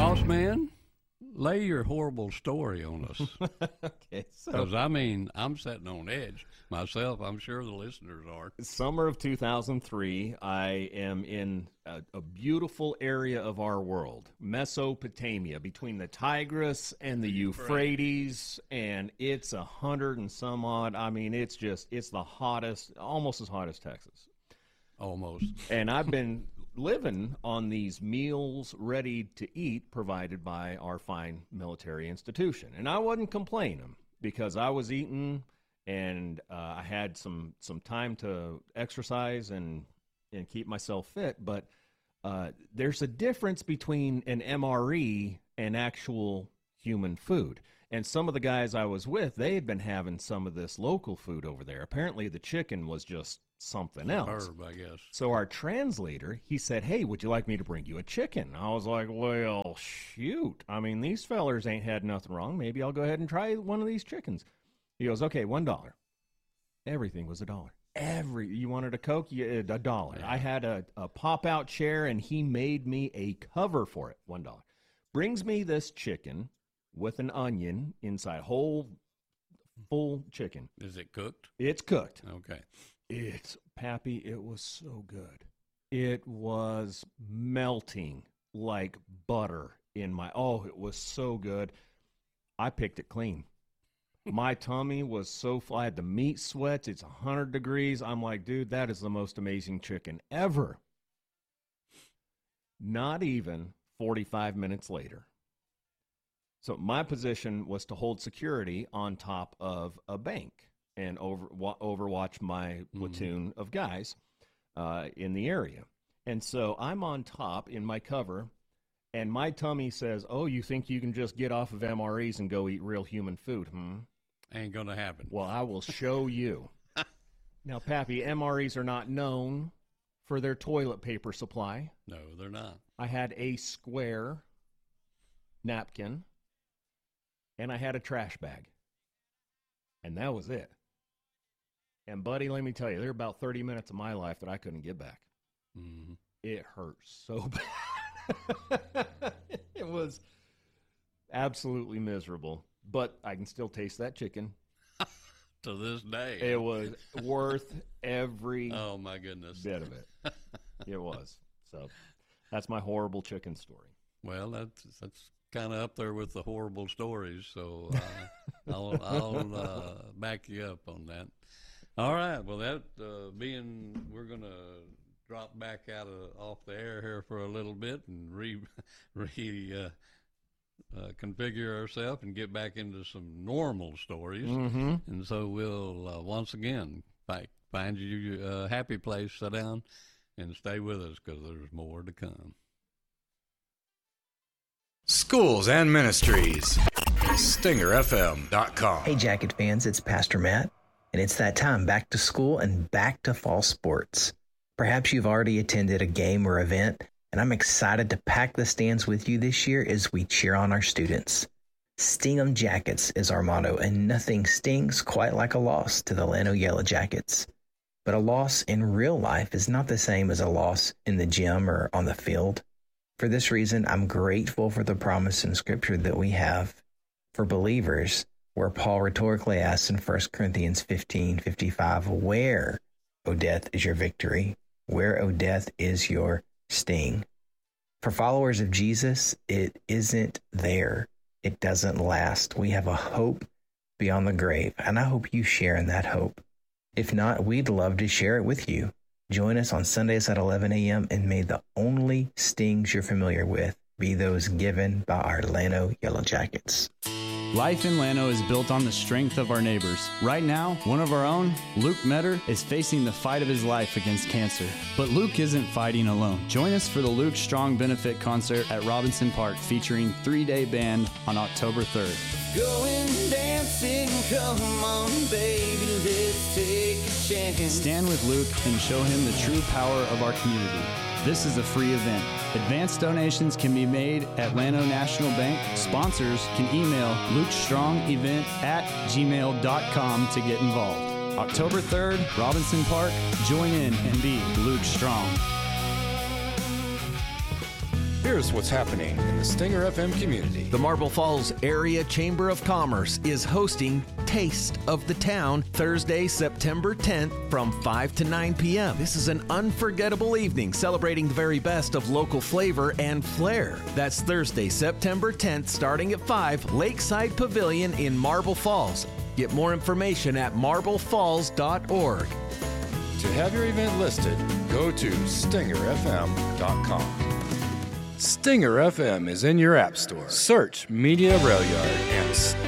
Boss man, lay your horrible story on us. Okay, so Because, I mean, I'm sitting on edge myself. I'm sure the listeners are. summer of 2003, I am in a beautiful area of our world, Mesopotamia, between the Tigris and the Euphrates, and it's 100 and some odd. I mean, it's the hottest, almost as hot as Texas. Almost. And I've been living on these meals ready to eat provided by our fine military institution. And I wasn't complaining because I was eating and I had some time to exercise and keep myself fit. But there's a difference between an MRE and actual human food. And some of the guys I was with, they had been having some of this local food over there. Apparently the chicken was just something else. Herb, I guess. So our translator, he said, "Hey, would you like me to bring you a chicken?" I was like, well, shoot. I mean, these fellers ain't had nothing wrong. Maybe I'll go ahead and try one of these chickens. He goes, "Okay, $1. Everything was $1. You wanted a Coke? $1. I had a pop-out chair, and he made me a cover for it, $1. Brings me this chicken with an onion inside, whole, full chicken. Is it cooked? It's cooked. Okay. Pappy, it was so good. It was melting like butter in it was so good. I picked it clean. My tummy was so full. I had the meat sweats. It's 100 degrees. I'm like, dude, that is the most amazing chicken ever. Not even 45 minutes later. So my position was to hold security on top of a bank and overwatch my platoon of guys in the area. And so I'm on top in my cover, and my tummy says, "Oh, you think you can just get off of MREs and go eat real human food, Ain't going to happen. Well, I will show you." Now, Pappy, MREs are not known for their toilet paper supply. No, they're not. I had a square napkin, and I had a trash bag. And that was it. And, buddy, let me tell you, there were about 30 minutes of my life that I couldn't get back. Mm-hmm. It hurt so bad. It was absolutely miserable. But I can still taste that chicken. To this day. It was worth every oh, my goodness. bit of it. It was. So that's my horrible chicken story. Well, that's kind of up there with the horrible stories, so I'll back you up on that. All right. Well, that we're going to drop back off the air here for a little bit and configure ourselves and get back into some normal stories. Mm-hmm. And so we'll once again find you a happy place, sit down, and stay with us because there's more to come. Schools and Ministries. StingerFM.com. Hey, Jacket fans, it's Pastor Matt, and it's that time back to school and back to fall sports. Perhaps you've already attended a game or event, and I'm excited to pack the stands with you this year as we cheer on our students. Sting 'em Jackets is our motto, and nothing stings quite like a loss to the Llano Yellow Jackets. But a loss in real life is not the same as a loss in the gym or on the field. For this reason, I'm grateful for the promise in Scripture that we have for believers, where Paul rhetorically asks in 1 Corinthians 15:55, "Where, O death, is your victory? Where, O death, is your sting?" For followers of Jesus, it isn't there. It doesn't last. We have a hope beyond the grave, and I hope you share in that hope. If not, we'd love to share it with you. Join us on Sundays at 11 a.m. and may the only stings you're familiar with be those given by our Llano Yellow Jackets. Life in Llano is built on the strength of our neighbors. Right now, one of our own, Luke Metter, is facing the fight of his life against cancer. But Luke isn't fighting alone. Join us for the Luke Strong Benefit Concert at Robinson Park featuring 3-day band on October 3rd. Going dancing, come on baby, let's take a chance. Stand with Luke and show him the true power of our community. This is a free event. Advanced donations can be made at Llano National Bank. Sponsors can email LukeStrongEvent@gmail.com to get involved. October 3rd, Robinson Park. Join in and be Luke Strong. Here's what's happening in the Stinger FM community. The Marble Falls Area Chamber of Commerce is hosting Taste of the Town Thursday, September 10th from 5 to 9 p.m. This is an unforgettable evening celebrating the very best of local flavor and flair. That's Thursday, September 10th, starting at 5, Lakeside Pavilion in Marble Falls. Get more information at marblefalls.org. To have your event listed, go to stingerfm.com. Stinger FM is in your app store. Search Media Rail Yard and